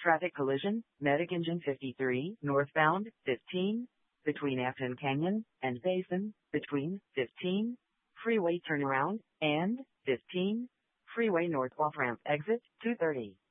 Traffic collision, Medic engine 53, northbound, 15, between Afton Canyon and Basin, between 15, freeway turnaround, and 15, freeway north off-ramp exit, 230.